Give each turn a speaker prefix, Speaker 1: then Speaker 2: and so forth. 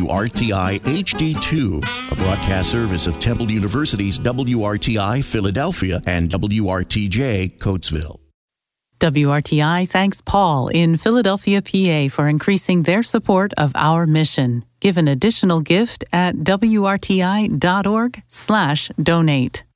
Speaker 1: WRTI HD2, a broadcast service of Temple University's WRTI Philadelphia and WRTJ Coatesville.
Speaker 2: WRTI thanks Paul in Philadelphia, PA for increasing their support of our mission. Give an additional gift at wrti.org/donate.